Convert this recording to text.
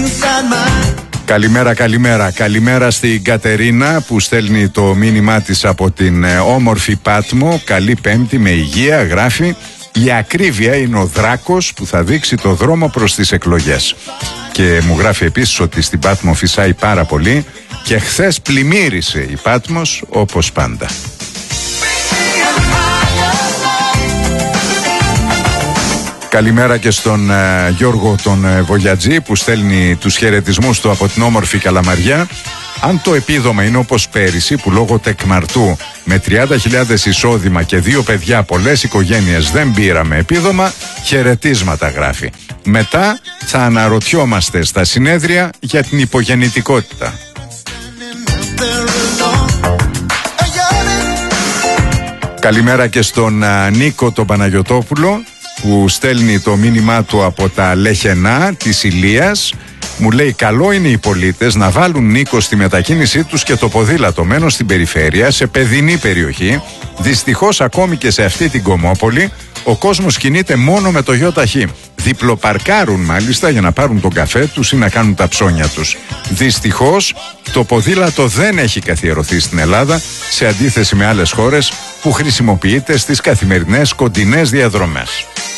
Καλημέρα, καλημέρα. Καλημέρα στην Κατερίνα που στέλνει το μήνυμά της από την όμορφη Πάτμο. Καλή Πέμπτη με υγεία, γράφει. Η ακρίβεια είναι ο δράκος που θα δείξει το δρόμο προς τις εκλογές. Και μου γράφει επίσης ότι στην Πάτμο φυσάει πάρα πολύ και χθες πλημμύρισε η Πάτμος όπως πάντα. Καλημέρα και στον Γιώργο τον Βογιατζή που στέλνει τους χαιρετισμούς του από την όμορφη Καλαμαριά. Αν το επίδομα είναι όπως πέρυσι που λόγω τεκμαρτού με 30.000 εισόδημα και 2 παιδιά πολλές οικογένειες δεν πήραμε επίδομα, χαιρετίσματα γράφει. Μετά θα αναρωτιόμαστε στα συνέδρια για την υπογεννητικότητα. Καλημέρα και στον Νίκο τον Παναγιωτόπουλο που στέλνει το μήνυμά του από τα Λεχενά της Ηλίας. Μου λέει καλό είναι οι πολίτες να βάλουν, Νίκο, στη μετακίνησή τους και το ποδήλατο. Μένω στην περιφέρεια, σε παιδινή περιοχή. Δυστυχώς ακόμη και σε αυτή την Κομμόπολη ο κόσμος κινείται μόνο με το ΙΟΤΑΧΗ. Διπλοπαρκάρουν μάλιστα για να πάρουν τον καφέ τους ή να κάνουν τα ψώνια τους. Δυστυχώς το ποδήλατο δεν έχει καθιερωθεί στην Ελλάδα σε αντίθεση με άλλες χώρες που χρησιμοποιείται στις καθημερινές κοντινές διαδρομές.